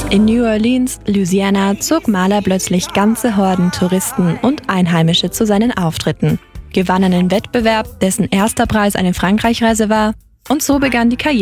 In New Orleans, Louisiana, zog Mahler plötzlich ganze Horden Touristen und Einheimische zu seinen Auftritten, gewann einen Wettbewerb, dessen erster Preis eine Frankreichreise war, und so begann die Karriere